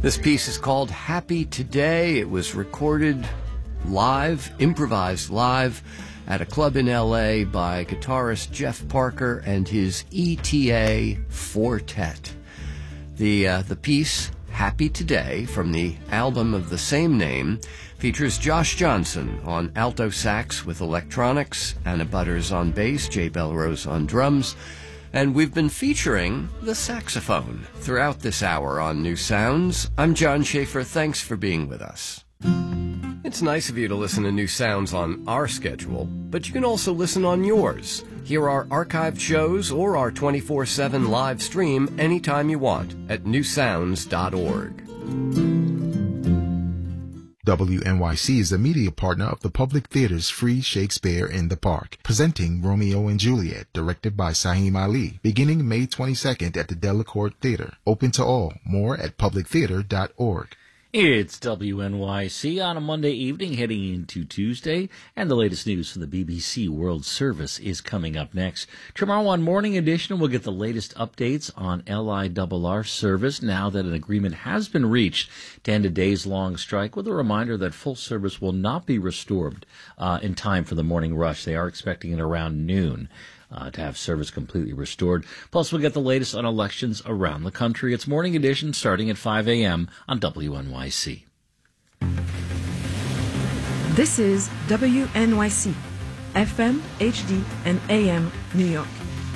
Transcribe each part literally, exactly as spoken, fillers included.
This piece is called Happy Today. It was recorded live, improvised live, at a club in L A by guitarist Jeff Parker and his E T A Fortet. The, uh, the piece, Happy Today, from the album of the same name, features Josh Johnson on alto sax with electronics, Anna Butters on bass, Jay Belrose on drums, and we've been featuring the saxophone throughout this hour on New Sounds. I'm John Schaefer. Thanks for being with us. It's nice of you to listen to New Sounds on our schedule, but you can also listen on yours. Hear our archived shows or our twenty-four seven live stream anytime you want at new sounds dot org. W N Y C is the media partner of the Public Theater's Free Shakespeare in the Park, presenting Romeo and Juliet, directed by Saheem Ali, beginning May twenty-second at the Delacorte Theater. Open to all. More at public theater dot org. It's W N Y C on a Monday evening heading into Tuesday, and the latest news from the B B C World Service is coming up next. Tomorrow on Morning Edition, we'll get the latest updates on L I R R service now that an agreement has been reached to end a days-long strike, with a reminder that full service will not be restored uh, in time for the morning rush. They are expecting it around noon. Uh, to have service completely restored. Plus, we'll get the latest on elections around the country. It's Morning Edition starting at five a.m. on W N Y C. This is W N Y C, F M, H D, and A M New York.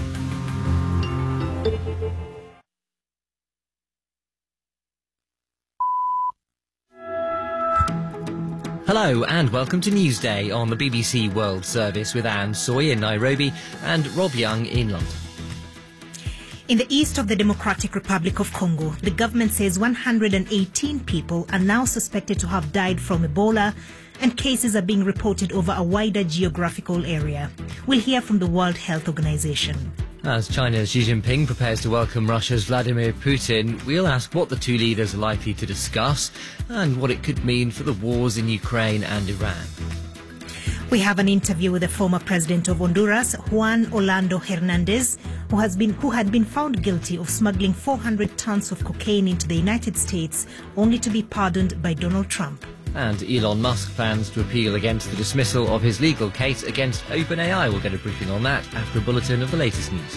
Hello and welcome to Newsday on the B B C World Service with Anne Soy in Nairobi and Rob Young in London. In the east of the Democratic Republic of Congo, the government says one hundred eighteen people are now suspected to have died from Ebola, and cases are being reported over a wider geographical area. We'll hear from the World Health Organization. As China's Xi Jinping prepares to welcome Russia's Vladimir Putin, we'll ask what the two leaders are likely to discuss and what it could mean for the wars in Ukraine and Iran. We have an interview with the former president of Honduras, Juan Orlando Hernandez, who has been who had been found guilty of smuggling four hundred tons of cocaine into the United States, only to be pardoned by Donald Trump. And Elon Musk plans to appeal against the dismissal of his legal case against OpenAI. We'll get a briefing on that after a bulletin of the latest news.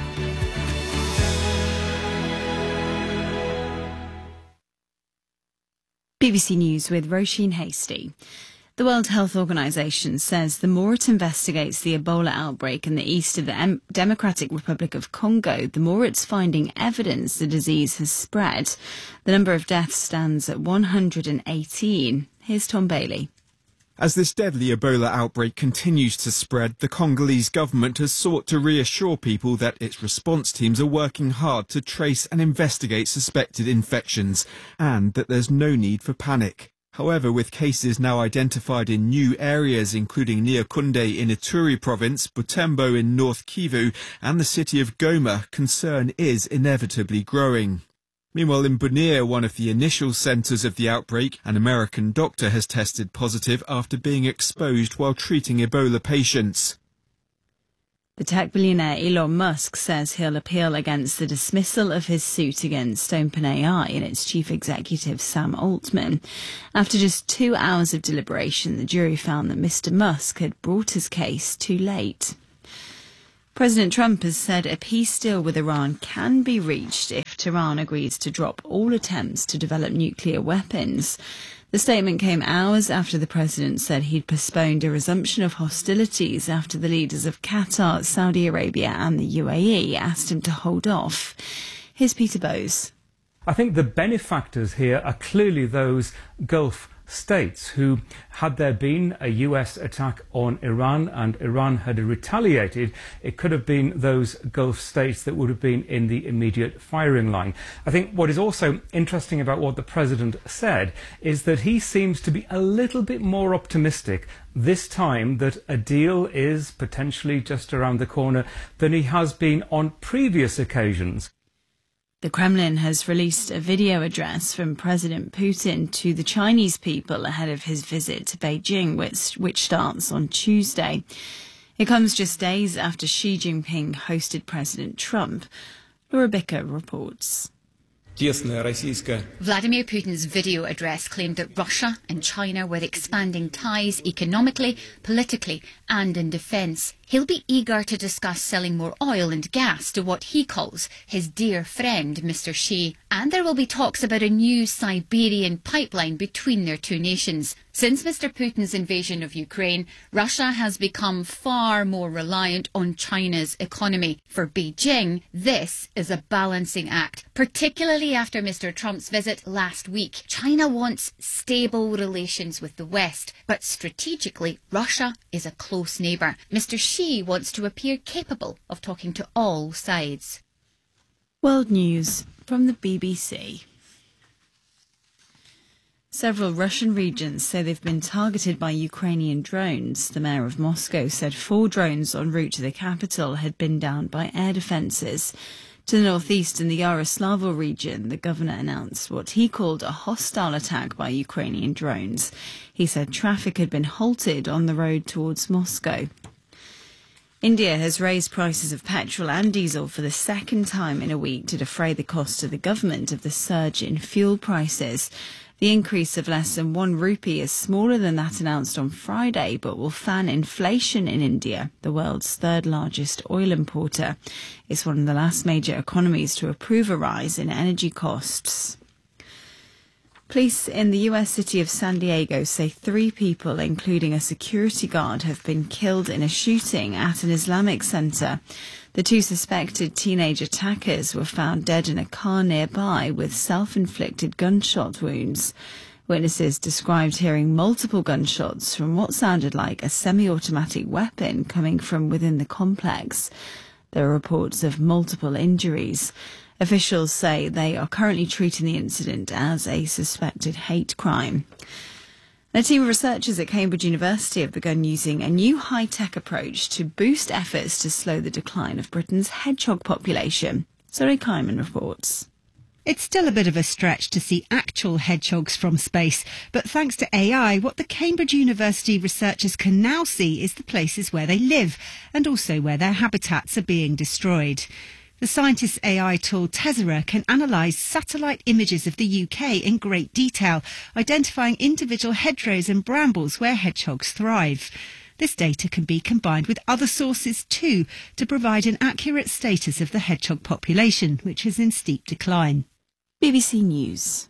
B B C News with Roisin Hasty. The World Health Organization says the more it investigates the Ebola outbreak in the east of the em- Democratic Republic of Congo, the more it's finding evidence the disease has spread. The number of deaths stands at one hundred eighteen. Here's Tom Bailey. As this deadly Ebola outbreak continues to spread, the Congolese government has sought to reassure people that its response teams are working hard to trace and investigate suspected infections, and that there's no need for panic. However, with cases now identified in new areas, including Nyakunde in Ituri province, Butembo in North Kivu, and the city of Goma, concern is inevitably growing. Meanwhile, in Bunia, one of the initial centres of the outbreak, an American doctor has tested positive after being exposed while treating Ebola patients. The tech billionaire Elon Musk says he'll appeal against the dismissal of his suit against OpenAI and its chief executive Sam Altman. After just two hours of deliberation, the jury found that Mister Musk had brought his case too late. President Trump has said a peace deal with Iran can be reached if Tehran agrees to drop all attempts to develop nuclear weapons. The statement came hours after the president said he'd postponed a resumption of hostilities after the leaders of Qatar, Saudi Arabia and the U A E asked him to hold off. Here's Peter Bowes. I think the benefactors here are clearly those Gulf states who, had there been a U S attack on Iran and Iran had retaliated, it could have been those Gulf states that would have been in the immediate firing line. I think what is also interesting about what the president said is that he seems to be a little bit more optimistic this time that a deal is potentially just around the corner than he has been on previous occasions. The Kremlin has released a video address from President Putin to the Chinese people ahead of his visit to Beijing, which, which starts on Tuesday. It comes just days after Xi Jinping hosted President Trump. Laura Bicker reports. Vladimir Putin's video address claimed that Russia and China were expanding ties economically, politically and in defence. He'll be eager to discuss selling more oil and gas to what he calls his dear friend, Mister Xi. And there will be talks about a new Siberian pipeline between their two nations. Since Mister Putin's invasion of Ukraine, Russia has become far more reliant on China's economy. For Beijing, this is a balancing act, particularly after Mister Trump's visit last week. China wants stable relations with the West, but strategically, Russia is a close neighbour. Mister Xi wants to appear capable of talking to all sides. World News from the B B C. Several Russian regions say they've been targeted by Ukrainian drones. The mayor of Moscow said four drones en route to the capital had been downed by air defences. To the northeast in the Yaroslavl region, the governor announced what he called a hostile attack by Ukrainian drones. He said traffic had been halted on the road towards Moscow. India has raised prices of petrol and diesel for the second time in a week to defray the cost to the government of the surge in fuel prices. The increase of less than one rupee is smaller than that announced on Friday, but will fan inflation in India, the world's third largest oil importer. It's one of the last major economies to approve a rise in energy costs. Police in the U S city of San Diego say three people, including a security guard, have been killed in a shooting at an Islamic center. The two suspected teenage attackers were found dead in a car nearby with self-inflicted gunshot wounds. Witnesses described hearing multiple gunshots from what sounded like a semi-automatic weapon coming from within the complex. There are reports of multiple injuries. Officials say they are currently treating the incident as a suspected hate crime. A team of researchers at Cambridge University have begun using a new high-tech approach to boost efforts to slow the decline of Britain's hedgehog population. Zoe Kyman reports. It's still a bit of a stretch to see actual hedgehogs from space, but thanks to A I, what the Cambridge University researchers can now see is the places where they live and also where their habitats are being destroyed. The scientists' A I tool Tessera can analyse satellite images of the U K in great detail, identifying individual hedgerows and brambles where hedgehogs thrive. This data can be combined with other sources too to provide an accurate status of the hedgehog population, which is in steep decline. B B C News.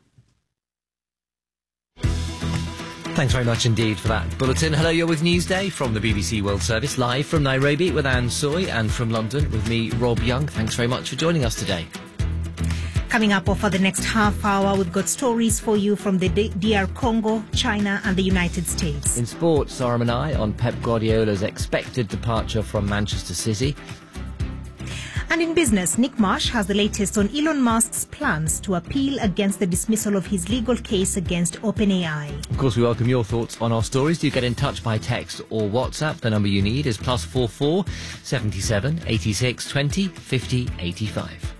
Thanks very much indeed for that bulletin. Hello, you're with Newsday from the B B C World Service, live from Nairobi with Anne Soy, and from London with me, Rob Young. Thanks very much for joining us today. Coming up for the next half hour, we've got stories for you from the D R Congo, China and the United States. In sports, Sarah and I on Pep Guardiola's expected departure from Manchester City. And in business, Nick Marsh has the latest on Elon Musk's plans to appeal against the dismissal of his legal case against OpenAI. Of course, we welcome your thoughts on our stories. Do get in touch by text or WhatsApp. The number you need is plus four four seventy-seven eighty-six twenty fifty eighty-five.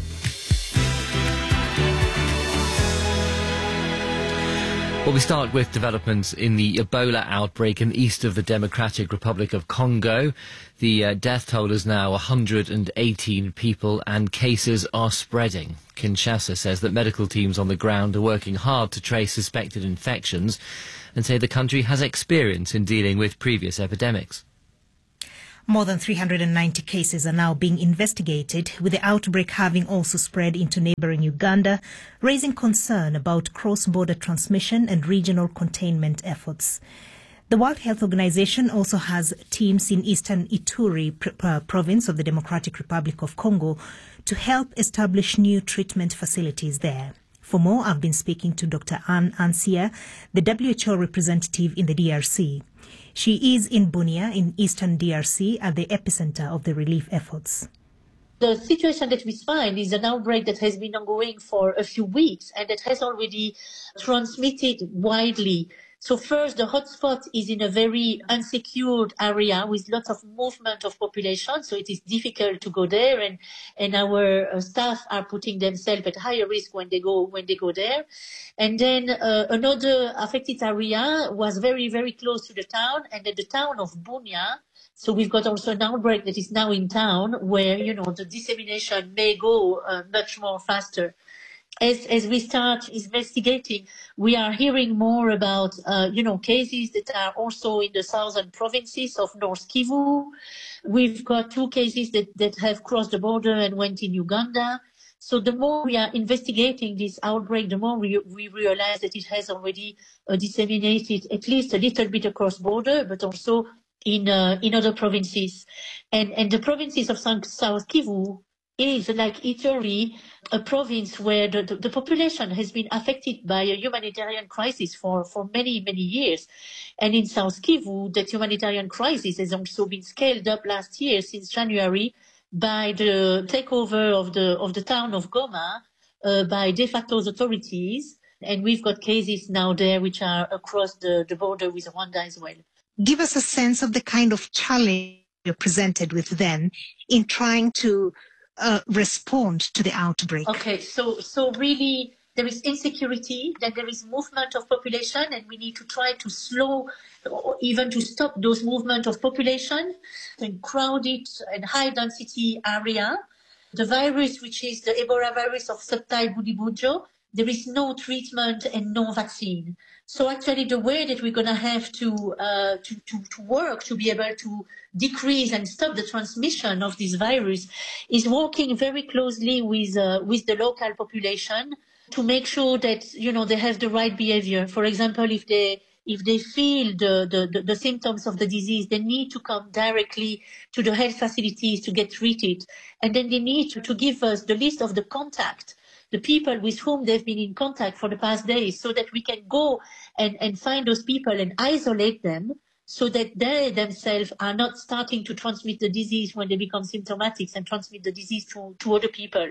Well, we start with developments in the Ebola outbreak in east of the Democratic Republic of Congo. The uh, death toll is now one hundred eighteen people and cases are spreading. Kinshasa says that medical teams on the ground are working hard to trace suspected infections and say the country has experience in dealing with previous epidemics. More than three hundred ninety cases are now being investigated, with the outbreak having also spread into neighbouring Uganda, raising concern about cross-border transmission and regional containment efforts. The World Health Organization also has teams in eastern Ituri pr- province of the Democratic Republic of Congo to help establish new treatment facilities there. For more, I've been speaking to Doctor Anne Ansia, the W H O representative in the D R C. She is in Bunia in eastern D R C at the epicenter of the relief efforts. The situation that we find is an outbreak that has been ongoing for a few weeks and that has already transmitted widely. So first, the hotspot is in a very unsecured area with lots of movement of population. So it is difficult to go there, and, and our uh, staff are putting themselves at higher risk when they go when they go there. And then uh, another affected area was very, very close to the town, and at the town of Bunia. So we've got also an outbreak that is now in town where, you know, the dissemination may go uh, much more faster. as as we start investigating, we are hearing more about uh, you know cases that are also in the southern provinces of North Kivu. We've got two cases that, that have crossed the border and went in Uganda. So the more we are investigating this outbreak, the more we, we realize that it has already uh, disseminated at least a little bit across border, but also in uh, in other provinces. And and the provinces of South Kivu is, like Ituri, a province where the, the, the population has been affected by a humanitarian crisis for, for many, many years. And in South Kivu, that humanitarian crisis has also been scaled up last year, since January, by the takeover of the of the town of Goma uh, by de facto authorities. And we've got cases now there which are across the, the border with Rwanda as well. Give us a sense of the kind of challenge you're presented with then in trying to uh, respond to the outbreak. Okay, so so really there is insecurity, then there is movement of population, and we need to try to slow or even to stop those movement of population in crowded and high density area. The virus, which is the Ebola virus of subtype Budibujo, there is no treatment and no vaccine. So actually the way that we're going to have to, uh, to, to, to work to be able to decrease and stop the transmission of this virus is working very closely with, uh, with the local population to make sure that, you know, they have the right behavior. For example, if they if they feel the, the, the, the symptoms of the disease, they need to come directly to the health facilities to get treated. And then they need to, to give us the list of the contact, the people with whom they've been in contact for the past days, so that we can go and, and find those people and isolate them, so that they themselves are not starting to transmit the disease when they become symptomatic and transmit the disease to, to other people.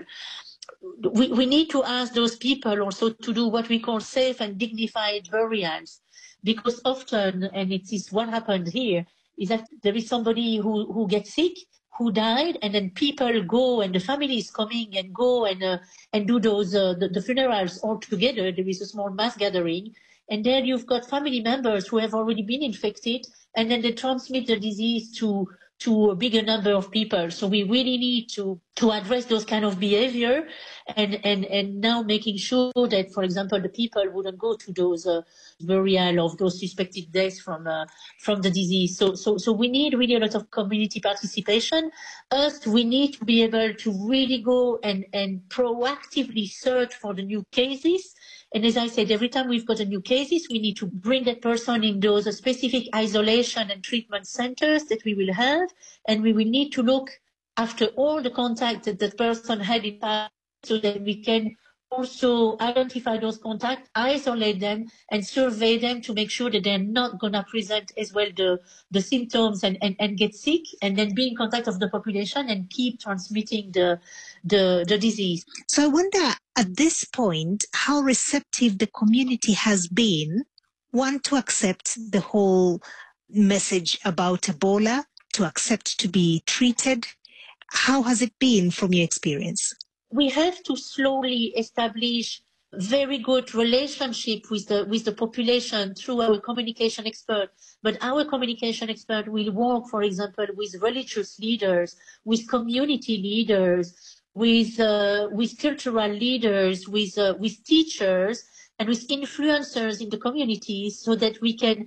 We, we need to ask those people also to do what we call safe and dignified burials, because often, and it is what happened here, is that there is somebody who, who gets sick, who died, and then people go, and the family is coming and go and uh, and do those uh, the, the funerals all together. There is a small mass gathering, and there you've got family members who have already been infected, and then they transmit the disease to to a bigger number of people. So we really need to to address those kind of behavior, and and and now making sure that, for example, the people wouldn't go to those uh, burial of those suspected deaths from uh, from the disease. So so so we need really a lot of community participation. Us, we need to be able to really go and and proactively search for the new cases. And as I said, every time we've got a new cases, we need to bring that person in those specific isolation and treatment centers that we will have. And we will need to look after all the contacts that that person had in the past, so that we can also identify those contacts, isolate them, and survey them to make sure that they're not going to present as well the, the symptoms and, and, and get sick, and then be in contact of the population and keep transmitting the, the, the disease. So I wonder, at this point, how receptive the community has been, one, to accept the whole message about Ebola, to accept to be treated. How has it been from your experience? We have to slowly establish very good relationship with the with the population through our communication expert. But our communication expert will work, for example, with religious leaders, with community leaders, with uh, with cultural leaders, with uh, with teachers, and with influencers in the communities, so that we can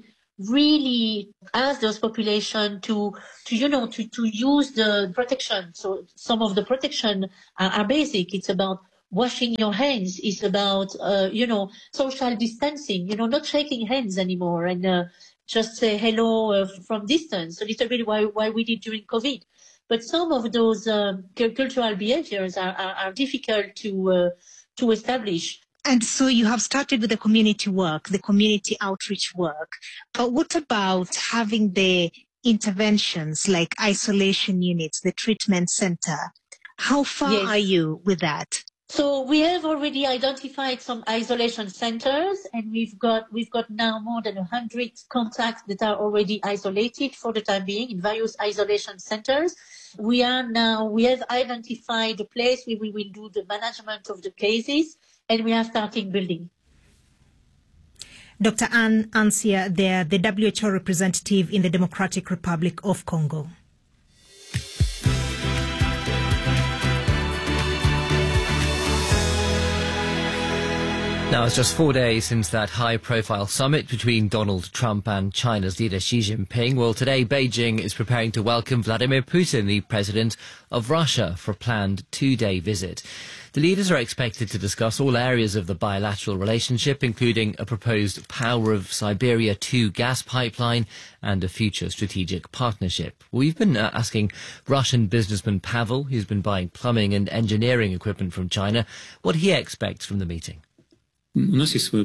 really ask those population to, to you know, to, to use the protection. So some of the protection are, are basic. It's about washing your hands. It's about, uh, you know, social distancing, you know, not shaking hands anymore, and uh, just say hello uh, from distance, a little bit why, why we did during COVID. But some of those um, cultural behaviors are, are, are difficult to, uh, to establish. And so you have started with the community work, the community outreach work. But what about having the interventions like isolation units, the treatment center? How far Yes. are you with that? So we have already identified some isolation centers, and we've got we've got now more than one hundred contacts that are already isolated for the time being in various isolation centers. We are now we have identified the place where we will do the management of the cases, and we are starting building. Doctor Anne Ansia there, the W H O representative in the Democratic Republic of Congo. Now, it's just four days since that high-profile summit between Donald Trump and China's leader Xi Jinping. Well, today Beijing is preparing to welcome Vladimir Putin, the president of Russia, for a planned two-day visit. The leaders are expected to discuss all areas of the bilateral relationship, including a proposed Power of Siberia two gas pipeline and a future strategic partnership. We've been uh, asking Russian businessman Pavel, who's been buying plumbing and engineering equipment from China, what he expects from the meeting. We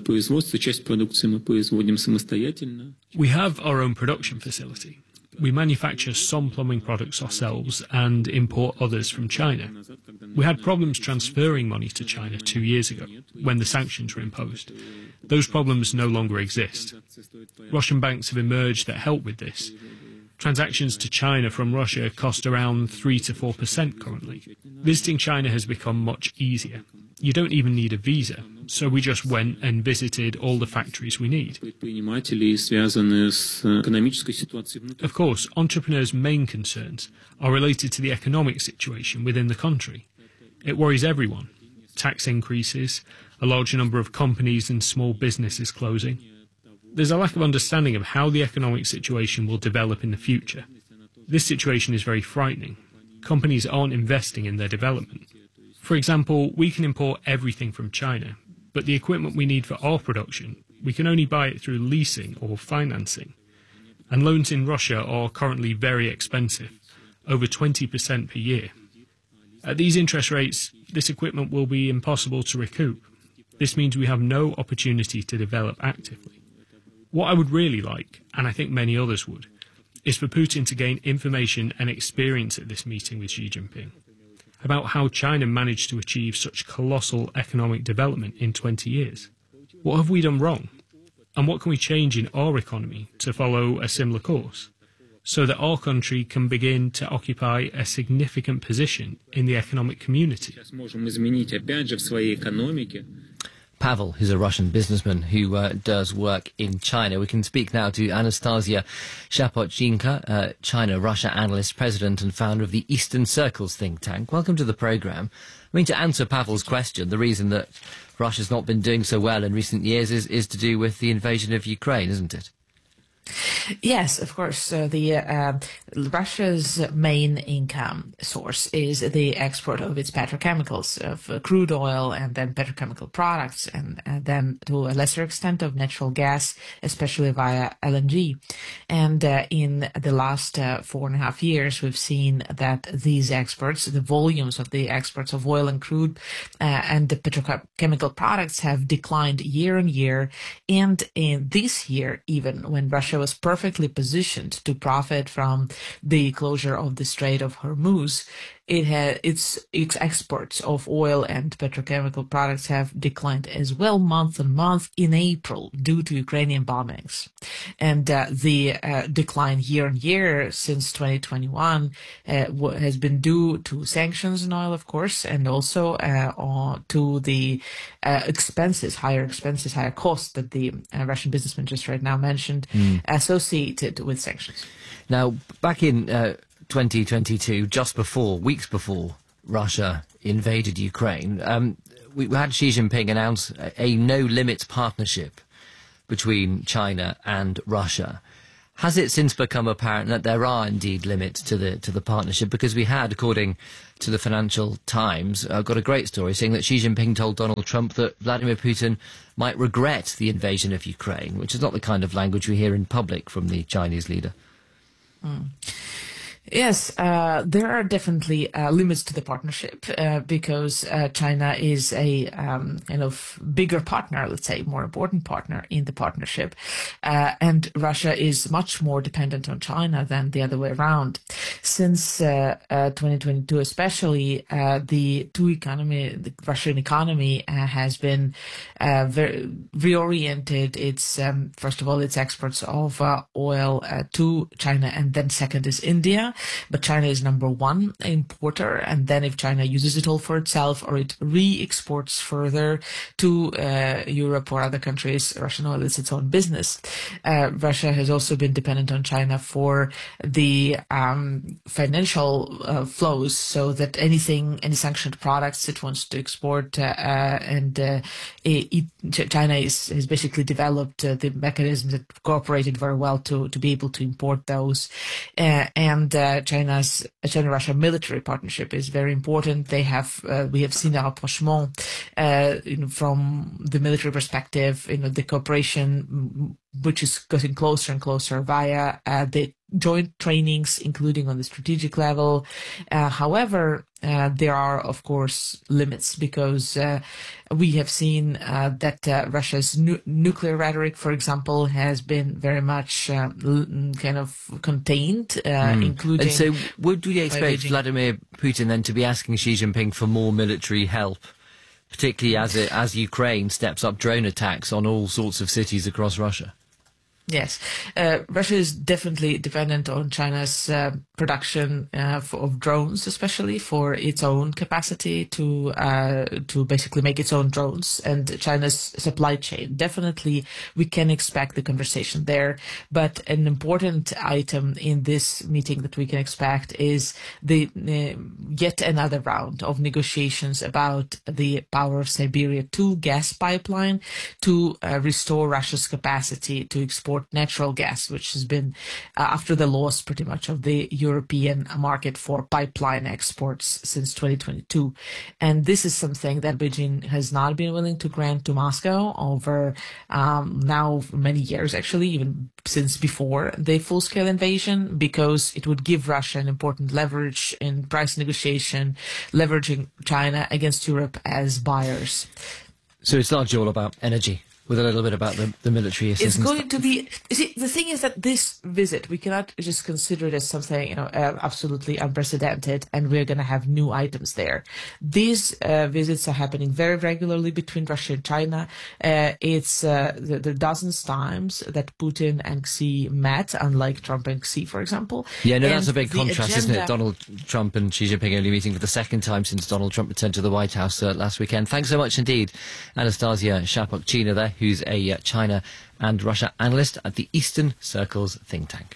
have our own production facility. We manufacture some plumbing products ourselves and import others from China. We had problems transferring money to China two years ago when the sanctions were imposed. Those problems no longer exist. Russian banks have emerged that help with this. Transactions to China from Russia cost around three to four percent currently. Visiting China has become much easier. You don't even need a visa, so we just went and visited all the factories we need. Of course, entrepreneurs' main concerns are related to the economic situation within the country. It worries everyone. Tax increases, a large number of companies and small businesses closing. There's a lack of understanding of how the economic situation will develop in the future. This situation is very frightening. Companies aren't investing in their development. For example, we can import everything from China, but the equipment we need for our production, we can only buy it through leasing or financing. And loans in Russia are currently very expensive, over twenty percent per year. At these interest rates, this equipment will be impossible to recoup. This means we have no opportunity to develop actively. What I would really like, and I think many others would, is for Putin to gain information and experience at this meeting with Xi Jinping about how China managed to achieve such colossal economic development in twenty years. What have we done wrong? And what can we change in our economy to follow a similar course, so that our country can begin to occupy a significant position in the economic community? Pavel, who's a Russian businessman who uh, does work in China. We can speak now to Anastasia Shapotchinka, uh, China-Russia analyst, president and founder of the Eastern Circles think tank. Welcome to the programme. I mean, to answer Pavel's question, the reason that Russia's not been doing so well in recent years is, is to do with the invasion of Ukraine, isn't it? Yes, of course. Uh, the uh, Russia's main income source is the export of its petrochemicals, of uh, crude oil and then petrochemical products, and, and then to a lesser extent of natural gas, especially via L N G. And uh, in the last uh, four and a half years, we've seen that these exports, the volumes of the exports of oil and crude uh, and the petrochemical products have declined year on year. And in this year, even when Russia was perfectly positioned to profit from the closure of the Strait of Hormuz, it had its its exports of oil and petrochemical products have declined as well month on month in April due to Ukrainian bombings. And uh, the uh, decline year on year since twenty twenty-one uh, has been due to sanctions on oil, of course, and also uh, on, to the uh, expenses, higher expenses, higher costs that the uh, Russian businessman just right now mentioned, mm. associated with sanctions. Now, back in Uh twenty twenty-two, just before, weeks before Russia invaded Ukraine, um, we had Xi Jinping announce a, a no-limits partnership between China and Russia. Has it since become apparent that there are indeed limits to the to the partnership? Because we had, according to the Financial Times, uh, got a great story saying that Xi Jinping told Donald Trump that Vladimir Putin might regret the invasion of Ukraine, which is not the kind of language we hear in public from the Chinese leader. Mm. Yes, uh, there are definitely uh, limits to the partnership uh, because uh, China is a um, kind of bigger partner, let's say, more important partner in the partnership, uh, and Russia is much more dependent on China than the other way around. Since uh, uh, twenty twenty-two, especially, uh, the two economy, the Russian economy uh, has been uh, very reoriented. It's um, first of all its exports of uh, oil uh, to China, and then second is India. but China is number one importer. And then if China uses it all for itself or it re-exports further to uh, Europe or other countries, Russian oil is its own business. Uh, Russia has also been dependent on China for the um, financial uh, flows, so that anything, any sanctioned products it wants to export, uh, uh, and uh, it, it, China is, has basically developed uh, the mechanisms that cooperated very well to, to be able to import those. Uh, and uh, China's China-Russia military partnership is very important. They have uh, we have seen a rapprochement uh, you know, from the military perspective. You know, the cooperation, which is getting closer and closer via uh, the joint trainings, including on the strategic level. Uh, however, uh, there are, of course, limits, because uh, we have seen uh, that uh, Russia's nu- nuclear rhetoric, for example, has been very much uh, l- kind of contained, uh, mm. including... And so would we expect Vladimir Putin then to be asking Xi Jinping for more military help, particularly as it, as Ukraine steps up drone attacks on all sorts of cities across Russia? Yes, uh, Russia is definitely dependent on China's uh, production uh, for, of drones, especially for its own capacity to uh, to basically make its own drones, and China's supply chain. Definitely, we can expect the conversation there. But an important item in this meeting that we can expect is the uh, yet another round of negotiations about the Power of Siberia two gas pipeline to uh, restore Russia's capacity to export natural gas, which has been uh, after the loss pretty much of the European market for pipeline exports since twenty twenty-two. And this is something that Beijing has not been willing to grant to Moscow over um, now many years, actually, even since before the full-scale invasion, because it would give Russia an important leverage in price negotiation, leveraging China against Europe as buyers. So it's largely all about energy, with a little bit about the, the military assistance. It's going to be... You see, the thing is that this visit, we cannot just consider it as something, you know, uh, absolutely unprecedented, and we're going to have new items there. These uh, visits are happening very regularly between Russia and China. Uh, it's uh, the, the dozens times that Putin and Xi met, unlike Trump and Xi, for example. Yeah, no, and that's a big contrast, agenda... isn't it? Donald Trump and Xi Jinping only meeting for the second time since Donald Trump returned to the White House uh, last weekend. Thanks so much indeed, Anastasia Shapokchina there, who's a uh, China and Russia analyst at the Eastern Circles think tank.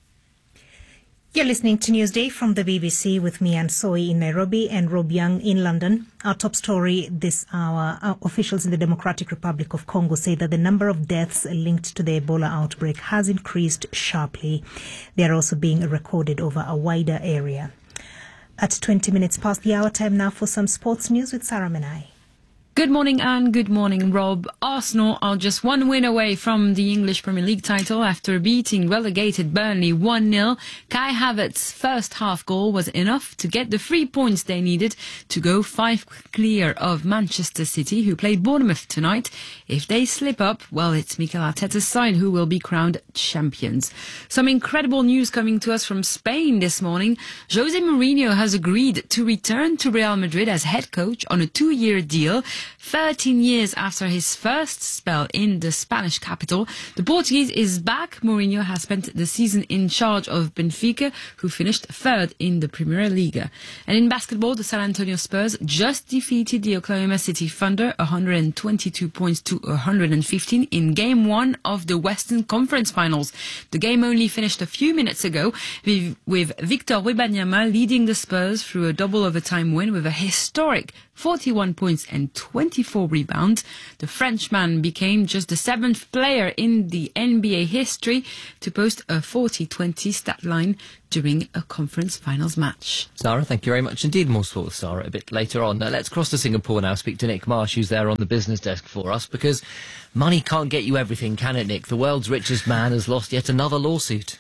You're listening to Newsday from the B B C with me, Anne Soy, in Nairobi, and Rob Young in London. Our top story this hour, uh, officials in the Democratic Republic of Congo say that the number of deaths linked to the Ebola outbreak has increased sharply. They are also being recorded over a wider area. At twenty minutes past the hour, time now for some sports news with Sarah Menai. Good morning, Anne. Good morning, Rob. Arsenal are just one win away from the English Premier League title after beating relegated Burnley one nil. Kai Havertz's first half goal was enough to get the three points they needed to go five clear of Manchester City, who play Bournemouth tonight. If they slip up, well, it's Mikel Arteta's side who will be crowned champions. Some incredible news coming to us from Spain this morning. Jose Mourinho has agreed to return to Real Madrid as head coach on a two-year deal. thirteen years after his first spell in the Spanish capital, the Portuguese is back. Mourinho has spent the season in charge of Benfica, who finished third in the Primera Liga. And in basketball, the San Antonio Spurs just defeated the Oklahoma City Thunder one hundred twenty-two points to one hundred fifteen in game one of the Western Conference Finals. The game only finished a few minutes ago with, with Victor Wembanyama leading the Spurs through a double overtime win with a historic forty-one points and twenty-four rebounds. The Frenchman became just the seventh player in the N B A history to post a forty twenty stat line during a conference finals match. Sarah, thank you very much indeed. More sport with Sarah a bit later on. Now, let's cross to Singapore now, speak to Nick Marsh, who's there on the business desk for us, because money can't get you everything, can it, Nick? The world's richest man has lost yet another lawsuit.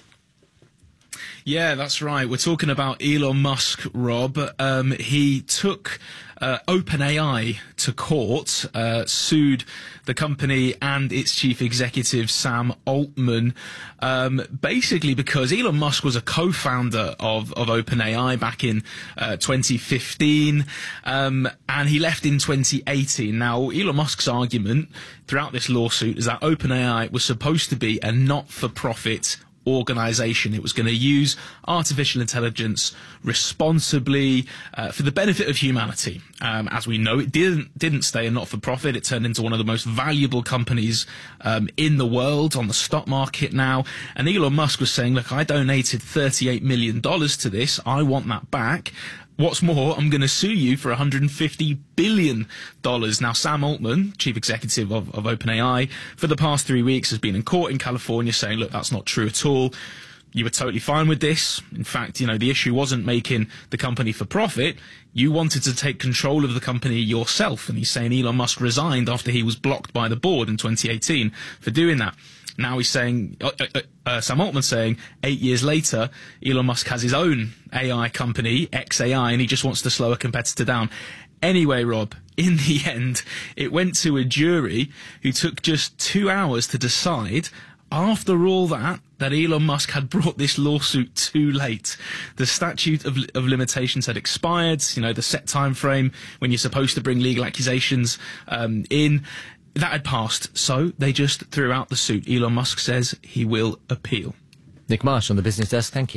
Yeah, that's right. We're talking about Elon Musk, Rob. Um, he took uh, OpenAI to court, uh, sued the company and its chief executive, Sam Altman, um, basically because Elon Musk was a co-founder of, of OpenAI back in uh, twenty fifteen, um, and he left in twenty eighteen. Now, Elon Musk's argument throughout this lawsuit is that OpenAI was supposed to be a not-for-profit organization. It was going to use artificial intelligence responsibly uh, for the benefit of humanity. Um, as we know, it didn't didn't stay a not-for-profit. It turned into one of the most valuable companies um, in the world on the stock market now. And Elon Musk was saying, look, I donated thirty-eight million dollars to this. I want that back. What's more, I'm going to sue you for one hundred fifty billion dollars. Now, Sam Altman, chief executive of, of OpenAI, for the past three weeks has been in court in California saying, look, that's not true at all. You were totally fine with this. In fact, you know, the issue wasn't making the company for profit. You wanted to take control of the company yourself. And he's saying Elon Musk resigned after he was blocked by the board in twenty eighteen for doing that. Now he's saying, uh, uh, uh, Sam Altman's saying, eight years later, Elon Musk has his own A I company, X A I, and he just wants to slow a competitor down. Anyway, Rob, in the end, it went to a jury who took just two hours to decide, after all that, that Elon Musk had brought this lawsuit too late. The statute of, of limitations had expired, you know, the set time frame when you're supposed to bring legal accusations um, in. That had passed, so they just threw out the suit. Elon Musk says he will appeal. Nick Marsh on the Business Desk, thank you.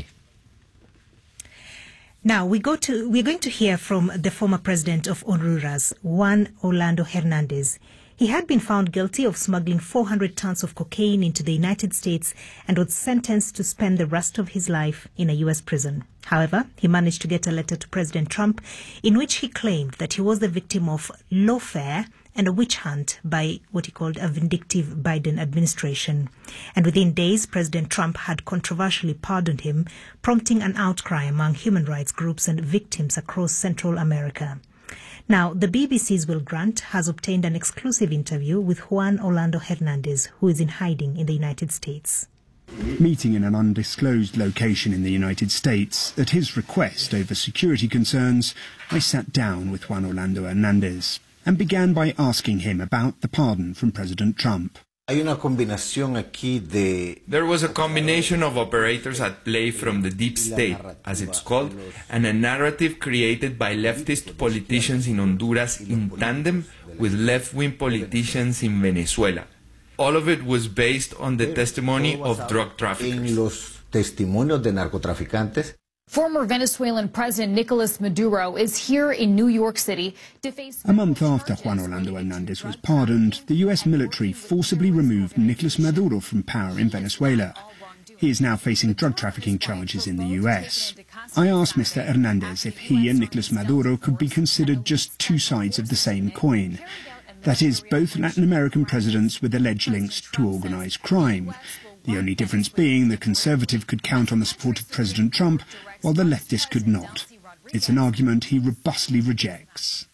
Now we go to we're going to hear from the former president of Honduras, Juan Orlando Hernandez. He had been found guilty of smuggling four hundred tons of cocaine into the United States and was sentenced to spend the rest of his life in a U S prison. However, he managed to get a letter to President Trump in which he claimed that he was the victim of lawfare and a witch hunt by what he called a vindictive Biden administration. And within days, President Trump had controversially pardoned him, prompting an outcry among human rights groups and victims across Central America. Now, the B B C's Will Grant has obtained an exclusive interview with Juan Orlando Hernandez, who is in hiding in the United States. Meeting in an undisclosed location in the United States, at his request over security concerns, I sat down with Juan Orlando Hernandez and began by asking him about the pardon from President Trump. There was a combination of operators at play from the deep state, as it's called, and a narrative created by leftist politicians in Honduras in tandem with left-wing politicians in Venezuela. All of it was based on the testimony of drug traffickers. Former Venezuelan President Nicolas Maduro is here in New York City to face... A month after Juan Orlando Hernandez was pardoned, the U S military forcibly removed Nicolas Maduro from power in Venezuela. He is now facing drug trafficking charges in the U S. I asked Mister Hernandez if he and Nicolas Maduro could be considered just two sides of the same coin. That is, both Latin American presidents with alleged links to organized crime. The only difference being the conservative could count on the support of President Trump, while the leftist could not. It's an argument he robustly rejects.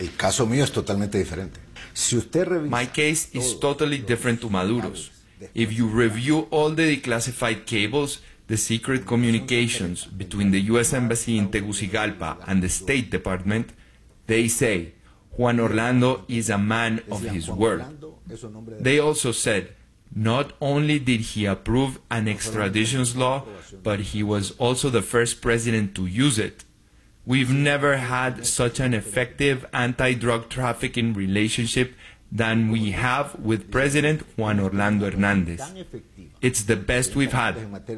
My case is totally different to Maduro's. If you review all the declassified cables, the secret communications between the U S Embassy in Tegucigalpa and the State Department, they say Juan Orlando is a man of his word. They also said, not only did he approve an extradition law, but he was also the first president to use it. We've never had such an effective anti-drug trafficking relationship than we have with President Juan Orlando Hernandez. It's the best we've had.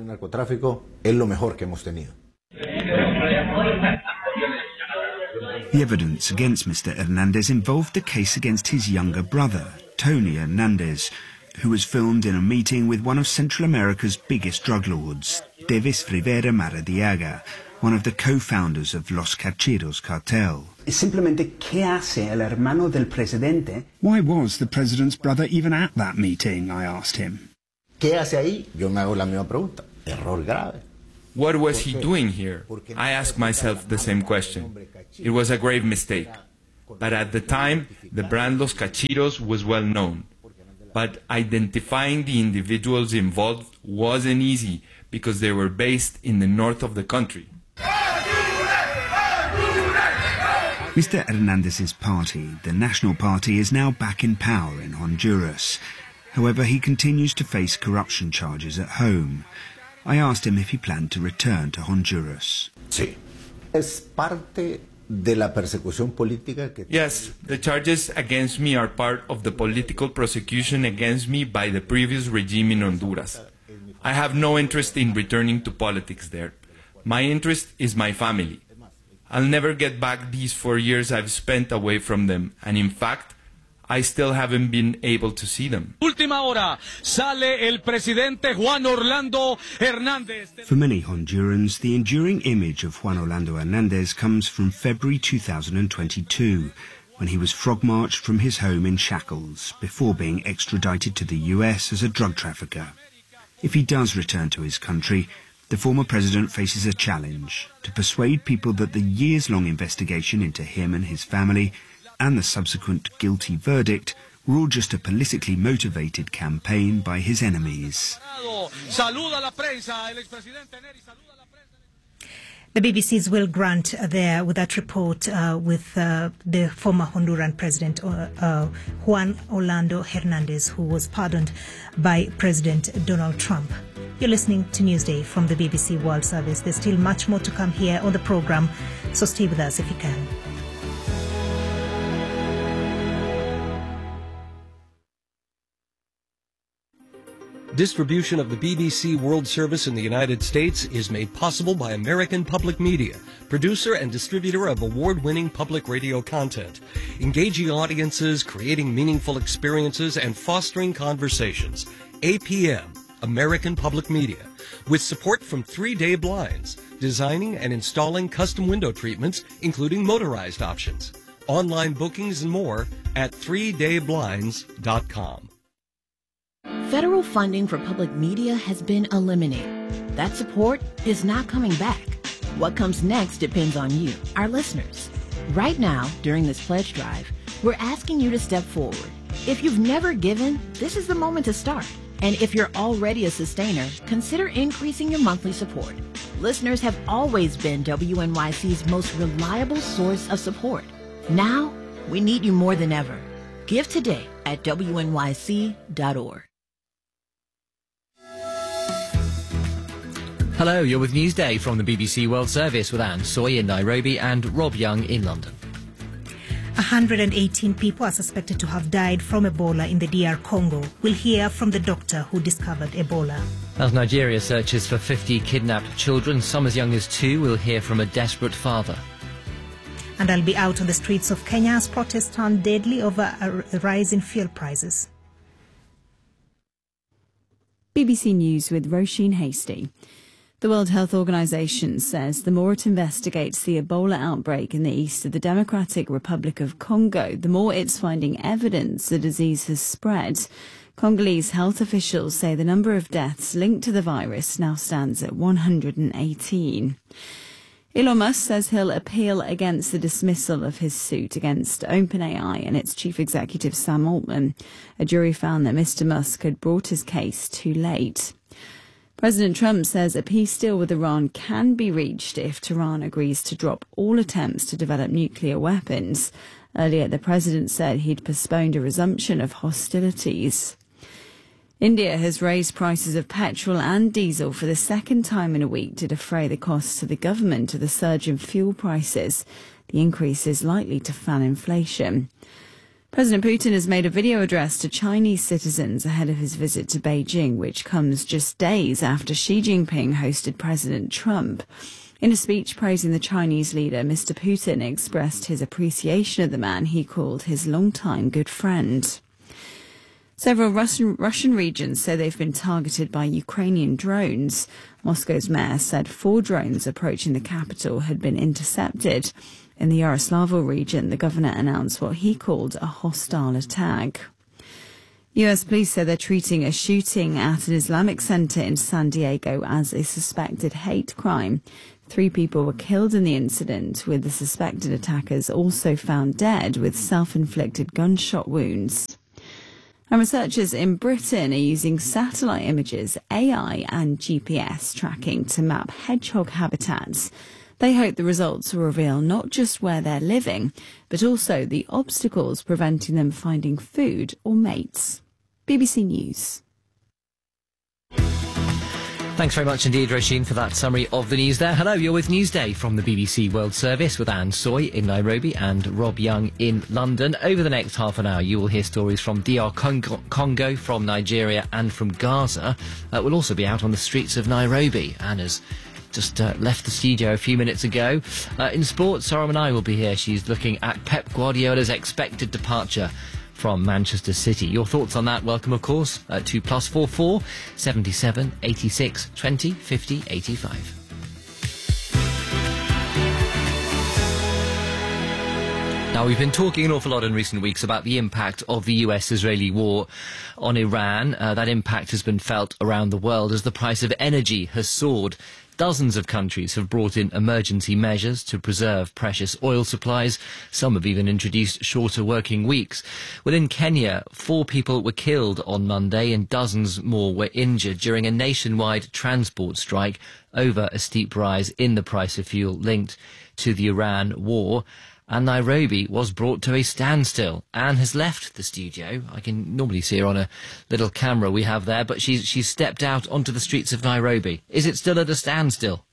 The evidence against Mister Hernandez involved a case against his younger brother, Tony Hernandez, who was filmed in a meeting with one of Central America's biggest drug lords, Davis Rivera Maradiaga, one of the co-founders of Los Cachiros cartel. Why was the president's brother even at that meeting, I asked him. What was he doing here? I asked myself the same question. It was a grave mistake. But at the time, the brand Los Cachiros was well known. But identifying the individuals involved wasn't easy because they were based in the north of the country. Mister Hernandez's party, the National Party, is now back in power in Honduras. However, he continues to face corruption charges at home. I asked him if he planned to return to Honduras. Sí. Es parte de la persecución política que... Yes, the charges against me are part of the political prosecution against me by the previous regime in Honduras. I have no interest in returning to politics there. My interest is my family. I'll never get back these four years I've spent away from them, and in fact, I still haven't been able to see them. Última hora, sale el presidente Juan Orlando Hernández. For many Hondurans, the enduring image of Juan Orlando Hernández comes from February two thousand twenty-two, when he was frog-marched from his home in shackles before being extradited to the U S as a drug trafficker. If he does return to his country, the former president faces a challenge to persuade people that the years-long investigation into him and his family and the subsequent guilty verdict were all just a politically motivated campaign by his enemies. The B B C's Will Grant there with that report uh, with uh, the former Honduran president uh, uh, Juan Orlando Hernández, who was pardoned by President Donald Trump. You're listening to Newsday from the B B C World Service. There's still much more to come here on the program, so stay with us if you can. Distribution of the B B C World Service in the United States is made possible by American Public Media, producer and distributor of award-winning public radio content, engaging audiences, creating meaningful experiences, and fostering conversations. A P M, American Public Media, with support from Three Day Blinds, designing and installing custom window treatments, including motorized options. Online bookings and more at three day blinds dot com. Federal funding for public media has been eliminated. That support is not coming back. What comes next depends on you, our listeners. Right now, during this pledge drive, we're asking you to step forward. If you've never given, this is the moment to start. And if you're already a sustainer, consider increasing your monthly support. Listeners have always been W N Y C's most reliable source of support. Now, we need you more than ever. Give today at W N Y C dot org. Hello, you're with Newsday from the B B C World Service with Anne Soy in Nairobi and Rob Young in London. one hundred eighteen people are suspected to have died from Ebola in the D R Congo. We'll hear from the doctor who discovered Ebola. As Nigeria searches for fifty kidnapped children, some as young as two, we'll hear from a desperate father. And I'll be out on the streets of Kenya as protests turn deadly over a rise in fuel prices. B B C News with Roisin Hasty. The World Health Organization says the more it investigates the Ebola outbreak in the east of the Democratic Republic of Congo, the more it's finding evidence the disease has spread. Congolese health officials say the number of deaths linked to the virus now stands at one hundred eighteen. Elon Musk says he'll appeal against the dismissal of his suit against OpenAI and its chief executive Sam Altman. A jury found that Mister Musk had brought his case too late. President Trump says a peace deal with Iran can be reached if Tehran agrees to drop all attempts to develop nuclear weapons. Earlier, the president said he'd postponed a resumption of hostilities. India has raised prices of petrol and diesel for the second time in a week to defray the costs to the government of the surge in fuel prices. The increase is likely to fan inflation. President Putin has made a video address to Chinese citizens ahead of his visit to Beijing, which comes just days after Xi Jinping hosted President Trump. In a speech praising the Chinese leader, Mister Putin expressed his appreciation of the man he called his longtime good friend. Several Russian, Russian regions say they've been targeted by Ukrainian drones. Moscow's mayor said four drones approaching the capital had been intercepted. In the Yaroslavl region, the governor announced what he called a hostile attack. U S police say they're treating a shooting at an Islamic center in San Diego as a suspected hate crime. Three people were killed in the incident, with the suspected attackers also found dead with self-inflicted gunshot wounds. And researchers in Britain are using satellite images, A I and G P S tracking to map hedgehog habitats. They hope the results will reveal not just where they're living, but also the obstacles preventing them finding food or mates. B B C News. Thanks very much indeed, Roisin, for that summary of the news there. Hello, you're with Newsday from the B B C World Service with Anne Soy in Nairobi and Rob Young in London. Over the next half an hour, you will hear stories from D R Congo, Congo from Nigeria and from Gaza. Uh, we'll also be out on the streets of Nairobi. Anna's just uh, left the studio a few minutes ago. Uh, in sports, Sarah Manai will be here. She's looking at Pep Guardiola's expected departure from Manchester City. Your thoughts on that? Welcome, of course, uh, to plus four four seventy seven eighty six twenty fifty eighty five. Now, we've been talking an awful lot in recent weeks about the impact of the U S-Israeli war on Iran. Uh, that impact has been felt around the world as the price of energy has soared. Dozens of countries have brought in emergency measures to preserve precious oil supplies. Some have even introduced shorter working weeks. Within Kenya, four people were killed on Monday and dozens more were injured during a nationwide transport strike over a steep rise in the price of fuel linked to the Iran war. And Nairobi was brought to a standstill. Anne has left the studio. I can normally see her on a little camera we have there, but she's, she's stepped out onto the streets of Nairobi. Is it still at a standstill?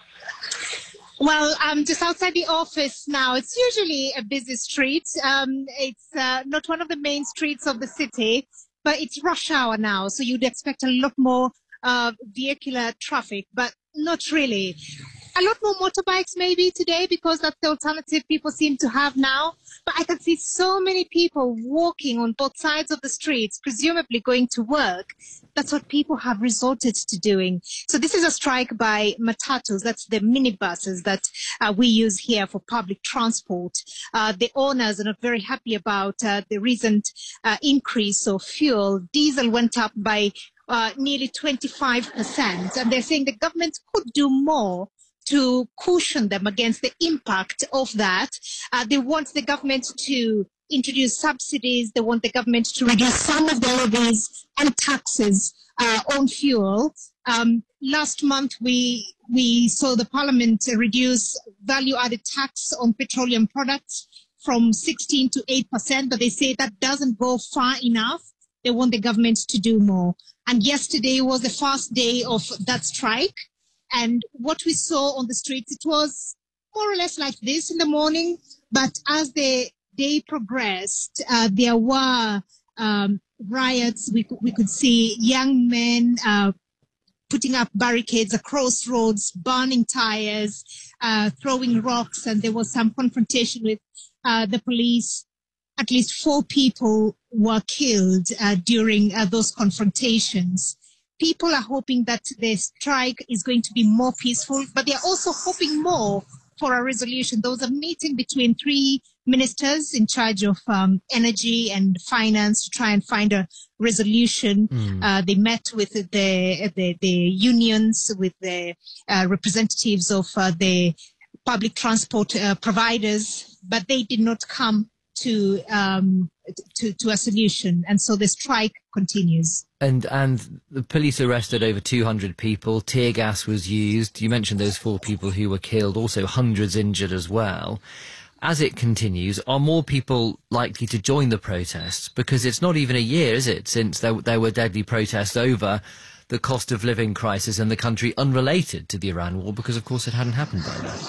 Well, I'm just outside the office now. It's usually a busy street. Um, it's uh, not one of the main streets of the city, but it's rush hour now, so you'd expect a lot more uh, vehicular traffic, but not really. A lot more motorbikes maybe today because that's the alternative people seem to have now. But I can see so many people walking on both sides of the streets, presumably going to work. That's what people have resorted to doing. So this is a strike by matatus. That's the minibuses that uh, we use here for public transport. Uh, the owners are not very happy about uh, the recent uh, increase of fuel. Diesel went up by uh, nearly twenty-five percent. And they're saying the government could do more to cushion them against the impact of that. Uh, they want the government to introduce subsidies. They want the government to reduce some of the levies and taxes uh, on fuel. Um, last month, we we saw the parliament reduce value-added tax on petroleum products from sixteen to eight percent, but they say that doesn't go far enough. They want the government to do more. And yesterday was the first day of that strike. And what we saw on the streets, it was more or less like this in the morning. But as the day progressed, uh, there were um, riots. We, we could see young men uh, putting up barricades across roads, burning tires, uh, throwing rocks. And there was some confrontation with uh, the police. At least four people were killed uh, during uh, those confrontations. People are hoping that the strike is going to be more peaceful, but they're also hoping more for a resolution. There was a meeting between three ministers in charge of um, energy and finance to try and find a resolution. Mm. Uh, they met with the the, the unions, with the uh, representatives of uh, the public transport uh, providers, but they did not come to um, to to a solution, and so the strike continues. And and the police arrested over two hundred people. Tear gas was used. You mentioned those four people who were killed, also hundreds injured as well. As it continues, are more people likely to join the protests? Because it's not even a year, is it, since there, there were deadly protests over the cost of living crisis in the country unrelated to the Iran war, because of course it hadn't happened by then.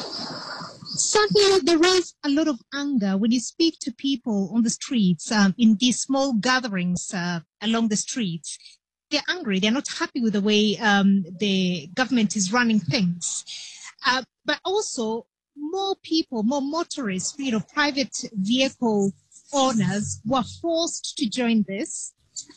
Certainly, there is a lot of anger when you speak to people on the streets, um, in these small gatherings uh, along the streets. They're angry. They're not happy with the way um, the government is running things. Uh, but also, more people, more motorists, you know, private vehicle owners were forced to join this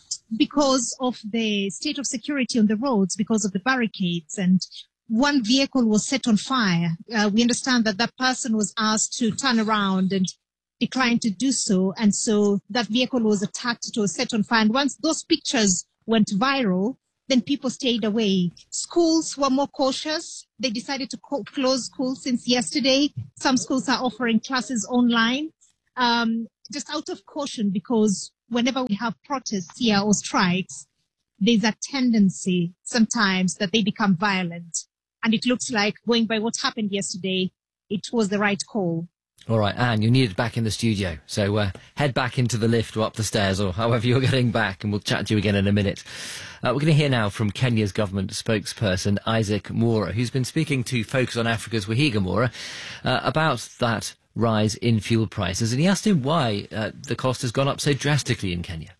because of the state of security on the roads, because of the barricades, and one vehicle was set on fire. Uh, we understand that that person was asked to turn around and declined to do so. And so that vehicle was attacked, it was set on fire. And once those pictures went viral, then people stayed away. Schools were more cautious. They decided to co- close schools since yesterday. Some schools are offering classes online, um, just out of caution, because whenever we have protests here or strikes, there's a tendency sometimes that they become violent. And it looks like, going by what happened yesterday, it was the right call. All right, Anne, you're needed back in the studio. So uh, head back into the lift or up the stairs or however you're getting back, and we'll chat to you again in a minute. Uh, we're going to hear now from Kenya's government spokesperson, Isaac Mwaura, who's been speaking to Focus on Africa's Wahiga Mwaura uh, about that rise in fuel prices. And he asked him why uh, the cost has gone up so drastically in Kenya.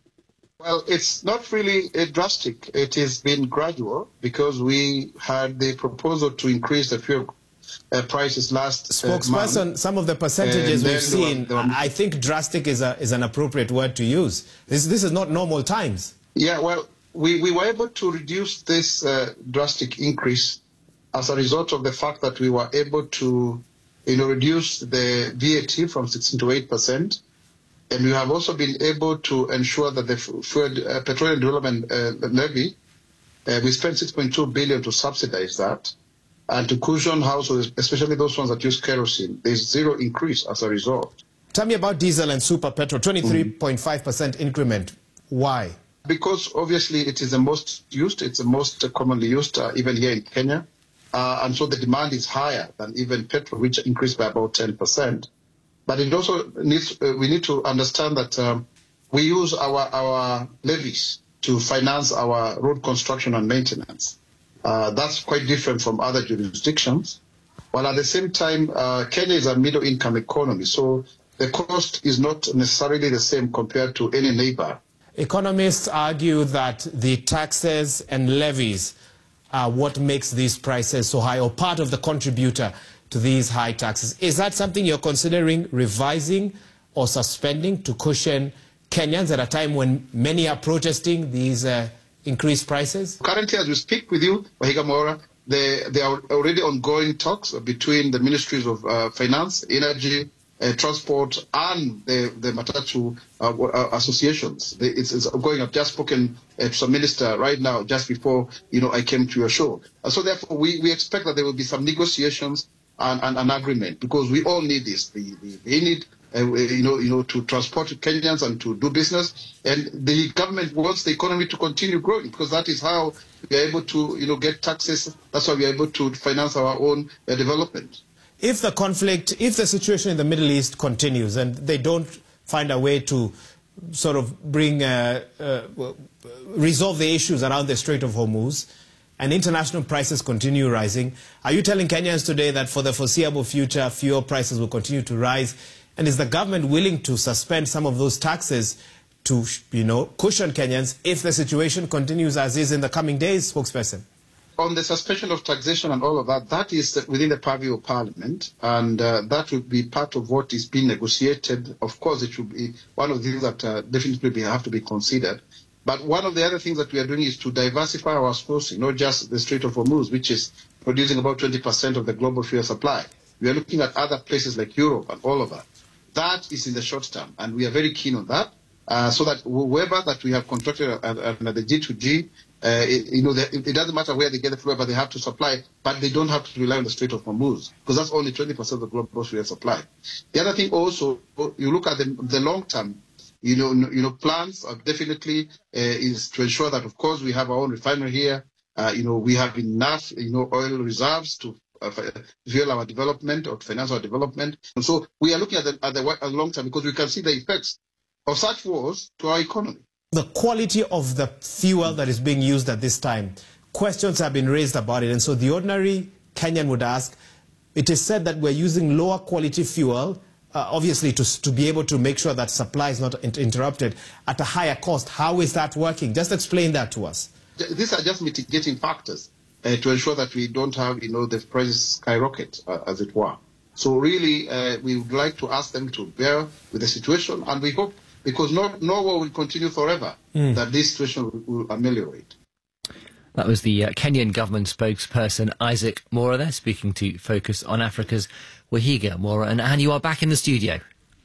Well, it's not really uh, drastic. It has been gradual because we had the proposal to increase the fuel uh, prices last uh, Spokesperson, month. Some of the percentages Uh, we've then there seen, were- there were- I think drastic is, a, is an appropriate word to use. This, this is not normal times. Yeah, well, we, we were able to reduce this uh, drastic increase as a result of the fact that we were able to, you know, reduce the V A T from sixteen to eight percent. And we have also been able to ensure that the Fuel, uh, Petroleum Development uh, Levy, uh, we spent six point two billion dollars to subsidize that. And to cushion households, especially those ones that use kerosene, there's zero increase as a result. Tell me about diesel and super petrol, twenty-three point five percent increment. Why? Because obviously it is the most used, it's the most commonly used, uh, even here in Kenya. Uh, and so the demand is higher than even petrol, which increased by about ten percent. But it also needs, uh, we need to understand that um, we use our, our levies to finance our road construction and maintenance. Uh, that's quite different from other jurisdictions. While at the same time, uh, Kenya is a middle income economy, so the cost is not necessarily the same compared to any neighbor. Economists argue that the taxes and levies are what makes these prices so high, or part of the contributor to these high taxes. Is that something you're considering revising or suspending to cushion Kenyans at a time when many are protesting these uh, increased prices? Currently, as we speak with you, Wahiga Mwaura, there, there are already ongoing talks between the ministries of uh, finance, energy, uh, transport, and the, the Matatu uh, uh, associations. The, it's, it's going. I've just spoken uh, to some minister right now, just before you know I came to your show. Uh, so therefore, we, we expect that there will be some negotiations and, and an agreement, because we all need this. The, the, they need uh, you know you know to transport Kenyans and to do business, and the government wants the economy to continue growing, because that is how we are able to you know get taxes. That's how we are able to finance our own uh, development. If the conflict, if the situation in the Middle East continues and they don't find a way to sort of bring, uh, uh, resolve the issues around the Strait of Hormuz, and international prices continue rising, are you telling Kenyans today that for the foreseeable future, fuel prices will continue to rise? And is the government willing to suspend some of those taxes to, you know, cushion Kenyans if the situation continues as is in the coming days, spokesperson? On the suspension of taxation and all of that, that is within the purview of Parliament, and uh, that will be part of what is being negotiated. Of course, it should be one of the things that uh, definitely be, have to be considered. But one of the other things that we are doing is to diversify our sourcing, not just the Strait of Hormuz, which is producing about twenty percent of the global fuel supply. We are looking at other places like Europe and all of that. That is in the short term, and we are very keen on that, uh, so that whoever that we have contracted at, at, at the G two G, Uh, it, you know, it, it doesn't matter where they get the fuel, but they have to supply, but they don't have to rely on the Strait of Hormuz, because that's only twenty percent of the global fuel supply. The other thing also, you look at the, the long term, you know, you know, plans are definitely uh, is to ensure that, of course, we have our own refinery here. Uh, you know, we have enough, you know, oil reserves to uh, fuel our development or to finance our development. And so we are looking at the, at the, at the long term, because we can see the effects of such wars to our economy. The quality of the fuel that is being used at this time, questions have been raised about it. And so the ordinary Kenyan would ask, it is said that we're using lower quality fuel, uh, obviously to, to be able to make sure that supply is not inter interrupted at a higher cost. How is that working? Just explain that to us. These are just mitigating factors uh, to ensure that we don't have, you know, the prices skyrocket, uh, as it were. So really, uh, we would like to ask them to bear with the situation, and we hope, because no, no war will continue forever, mm. that this situation will, will ameliorate. That was the uh, Kenyan government spokesperson, Isaac Mwaura, there, speaking to Focus on Africa's Wahiga Mwaura. And Anne, you are back in the studio.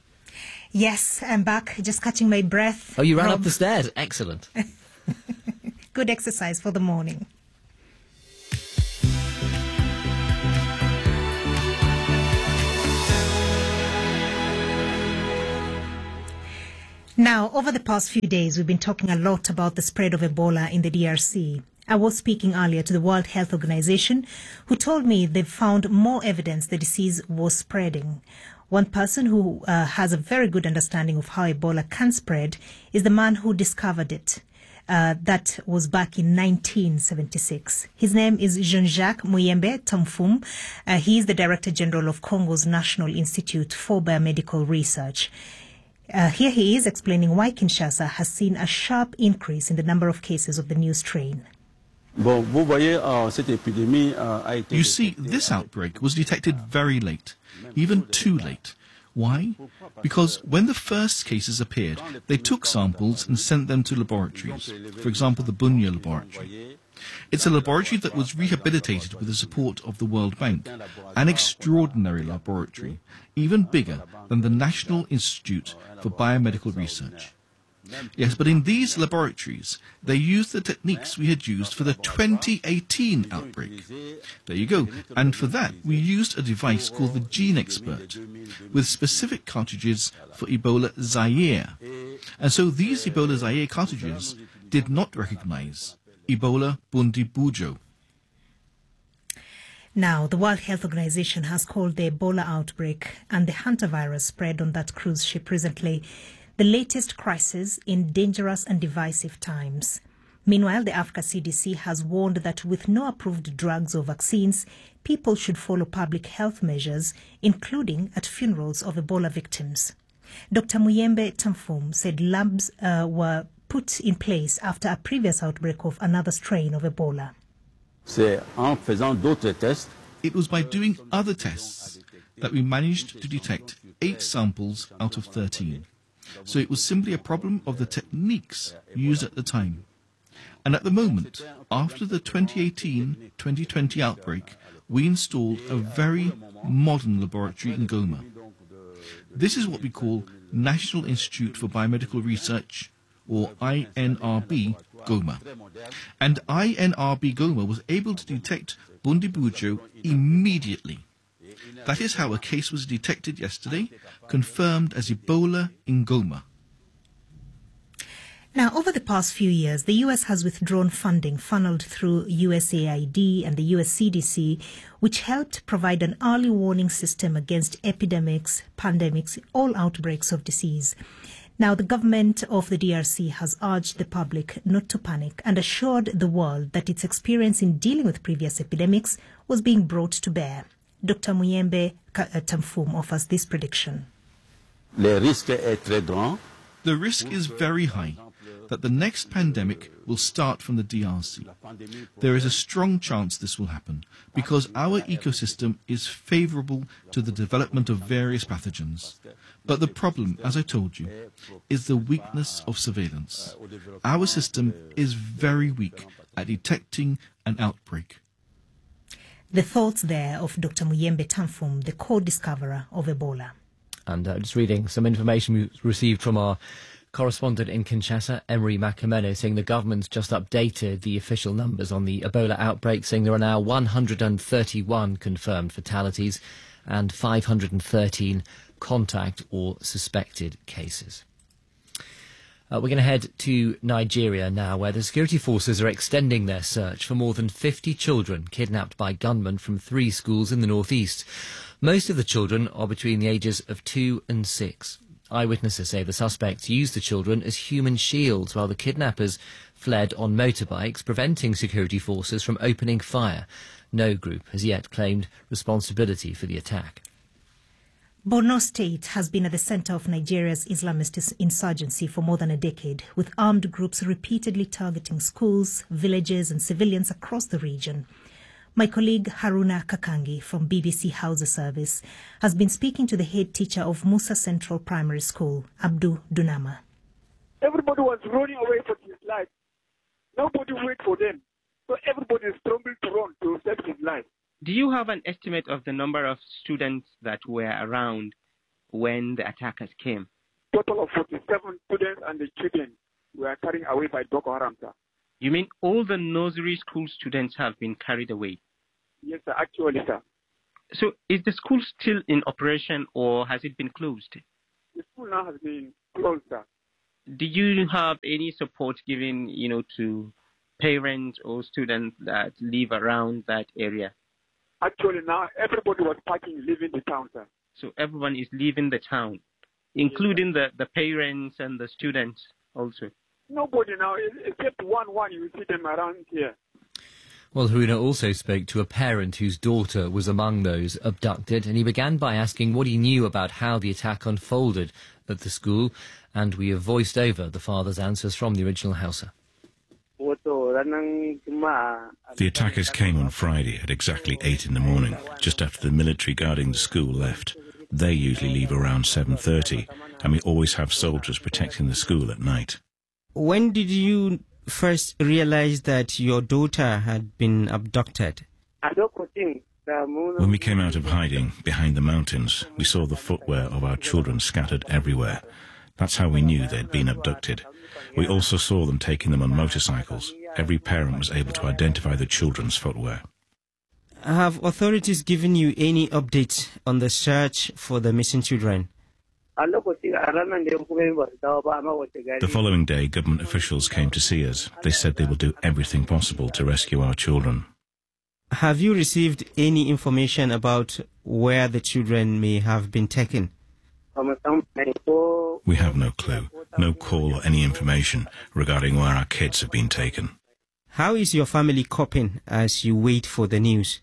Yes, I'm back, just catching my breath. Oh, you ran Rob. up the stairs. Excellent. Good exercise for the morning. Now, over the past few days, we've been talking a lot about the spread of Ebola in the D R C. I was speaking earlier to the World Health Organization, who told me they've found more evidence the disease was spreading. One person who uh, has a very good understanding of how Ebola can spread is the man who discovered it. Uh, that was back in nineteen seventy-six. His name is Jean-Jacques Muyembe Tamfum. Uh, he is the Director General of Congo's National Institute for Biomedical Research. Uh, here he is explaining why Kinshasa has seen a sharp increase in the number of cases of the new strain. You see, this outbreak was detected very late, even too late. Why? Because when the first cases appeared, they took samples and sent them to laboratories, for example, the Bunya laboratory. It's a laboratory that was rehabilitated with the support of the World Bank, an extraordinary laboratory, even bigger than the National Institute for Biomedical Research. Yes, but in these laboratories, they used the techniques we had used for the twenty eighteen outbreak. There you go. And for that, we used a device called the Gene Expert, with specific cartridges for Ebola Zaire. And so these Ebola Zaire cartridges did not recognize Ebola Bundibugyo. Now, the World Health Organization has called the Ebola outbreak and the hantavirus spread on that cruise ship recently the latest crisis in dangerous and divisive times. Meanwhile, the Africa C D C has warned that with no approved drugs or vaccines, people should follow public health measures, including at funerals of Ebola victims. Doctor Muyembe Tamfum said labs uh, were put in place after a previous outbreak of another strain of Ebola. It was by doing other tests that we managed to detect eight samples out of thirteen. So it was simply a problem of the techniques used at the time. And at the moment, after the twenty eighteen twenty twenty outbreak, we installed a very modern laboratory in Goma. This is what we call National Institute for Biomedical Research, or I N R B Goma. And I N R B Goma was able to detect Bundibugyo immediately. That is how a case was detected yesterday, confirmed as Ebola in Goma. Now, over the past few years, the U S has withdrawn funding funneled through U S A I D and the U S C D C, which helped provide an early warning system against epidemics, pandemics, all outbreaks of disease. Now, the government of the D R C has urged the public not to panic and assured the world that its experience in dealing with previous epidemics was being brought to bear. Doctor Muyembe Tamfum offers this prediction. The risk is very high that the next pandemic will start from the D R C. There is a strong chance this will happen because our ecosystem is favourable to the development of various pathogens. But the problem, as I told you, is the weakness of surveillance. Our system is very weak at detecting an outbreak. The thoughts there of Doctor Muyembe Tamfum, the co-discoverer of Ebola. And uh, just reading some information we received from our correspondent in Kinshasa, Emery Makameno, saying the government's just updated the official numbers on the Ebola outbreak, saying there are now one hundred thirty-one confirmed fatalities and five hundred thirteen contact or suspected cases. Uh, we're going to head to Nigeria now, where the security forces are extending their search for more than fifty children kidnapped by gunmen from three schools in the northeast. Most of the children are between the ages of two and six. Eyewitnesses say the suspects used the children as human shields while the kidnappers fled on motorbikes, preventing security forces from opening fire. No group has yet claimed responsibility for the attack. Borno State has been at the center of Nigeria's Islamist insurgency for more than a decade, with armed groups repeatedly targeting schools, villages and civilians across the region. My colleague Haruna Kakangi from B B C Hausa Service has been speaking to the head teacher of Musa Central Primary School, Abdu Dunama. Everybody was running away for his life. Nobody waited for them. So everybody struggled to run to save his life. Do you have an estimate of the number of students that were around when the attackers came? Total of forty-seven students and the children were carried away by Boko Haram, sir. You mean all the nursery school students have been carried away? Yes, sir, actually, sir. So is the school still in operation or has it been closed? The school now has been closed, sir. Do you have any support given, you know, to parents or students that live around that area? Actually, now everybody was packing, leaving the town, sir. So everyone is leaving the town, including the, the parents and the students also. Nobody now, except one, one, you see them around here. Well, Haruna also spoke to a parent whose daughter was among those abducted, and he began by asking what he knew about how the attack unfolded at the school, and we have voiced over the father's answers from the original Hausa. The attackers came on Friday at exactly eight in the morning, just after the military guarding the school left. They usually leave around seven thirty, and we always have soldiers protecting the school at night. When did you first realize that your daughter had been abducted? When we came out of hiding behind the mountains, we saw the footwear of our children scattered everywhere. That's how we knew they'd been abducted. We also saw them taking them on motorcycles. Every parent was able to identify the children's footwear. Have authorities given you any updates on the search for the missing children? The following day, government officials came to see us. They said they will do everything possible to rescue our children. Have you received any information about where the children may have been taken? We have no clue, no call or any information regarding where our kids have been taken. How is your family coping as you wait for the news?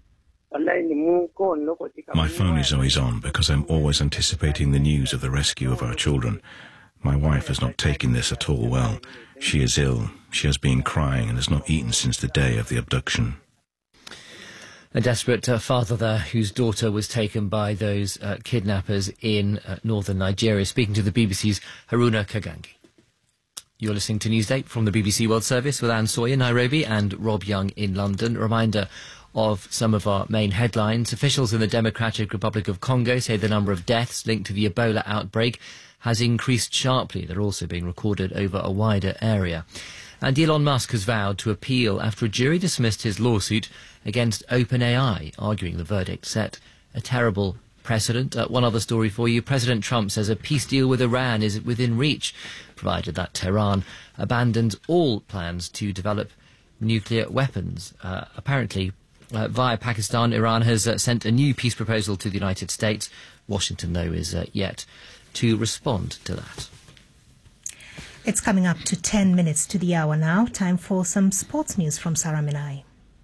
My phone is always on because I'm always anticipating the news of the rescue of our children. My wife has not taken this at all well. She is ill. She has been crying and has not eaten since the day of the abduction. A desperate uh, father there whose daughter was taken by those uh, kidnappers in uh, northern Nigeria, speaking to the B B C's Haruna Kagangi. You're listening to Newsday from the B B C World Service with Anne Sawyer in Nairobi and Rob Young in London. A reminder of some of our main headlines. Officials in the Democratic Republic of Congo say the number of deaths linked to the Ebola outbreak has increased sharply. They're also being recorded over a wider area. And Elon Musk has vowed to appeal after a jury dismissed his lawsuit against OpenAI, arguing the verdict set a terrible precedent. Uh, one other story for you. President Trump says a peace deal with Iran is within reach, provided that Tehran abandons all plans to develop nuclear weapons. Uh, apparently, uh, via Pakistan, Iran has uh, sent a new peace proposal to the United States. Washington, though, is uh, yet to respond to that. It's coming up to ten minutes to the hour now. Time for some sports news from Sarah Minai.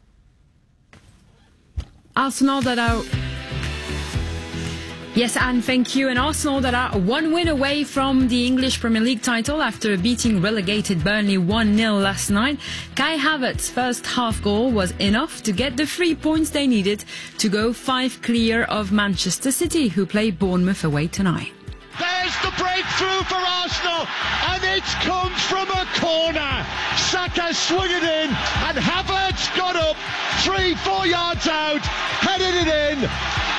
Arsenal that are... Yes, Anne, thank you. And Arsenal that are one win away from the English Premier League title after beating relegated Burnley one nil last night. Kai Havertz's first half goal was enough to get the three points they needed to go five clear of Manchester City, who play Bournemouth away tonight. There's the breakthrough for Arsenal, and it comes from a corner. Saka swung it in, and Havertz got up three, four yards out, headed it in,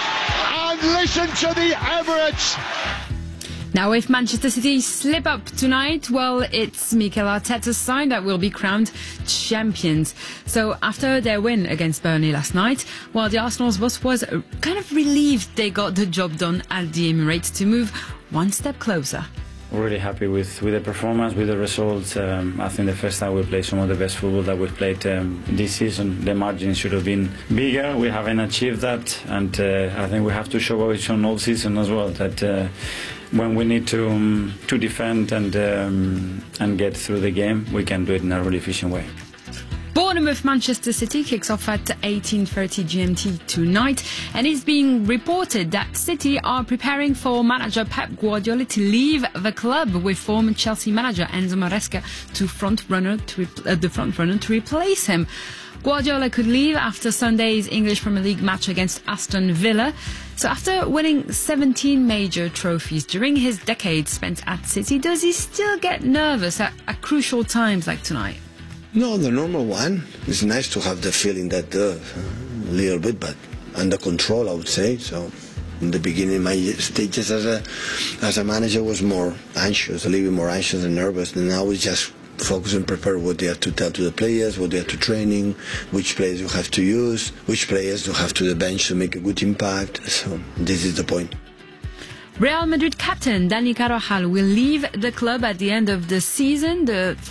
and listen to the Emirates. Now, if Manchester City slip up tonight, well, it's Mikel Arteta's side that will be crowned champions. So after their win against Burnley last night, well, the Arsenal's boss was kind of relieved they got the job done at the Emirates to move one step closer. We're really happy with, with the performance, with the results. Um, I think the first time we played some of the best football that we've played um, this season. The margin should have been bigger. We haven't achieved that, and uh, I think we have to show what we've shown all season as well, that uh, when we need to um, to defend and um, and get through the game, we can do it in a really efficient way. Bournemouth Manchester City kicks off at eighteen thirty G M T tonight, and it's being reported that City are preparing for manager Pep Guardiola to leave the club, with former Chelsea manager Enzo Maresca to front runner to uh, the front runner to replace him. Guardiola could leave after Sunday's English Premier League match against Aston Villa. So after winning seventeen major trophies during his decade spent at City, does he still get nervous at, at crucial times like tonight? No, the normal one. It's nice to have the feeling that uh, a little bit, but under control, I would say. So in the beginning, my stages as a as a manager was more anxious, a little bit more anxious and nervous. And now we just focus and prepare what they have to tell to the players, what they have to training, which players you have to use, which players you have to the bench to make a good impact. So this is the point. Real Madrid captain Dani Carvajal will leave the club at the end of the season. The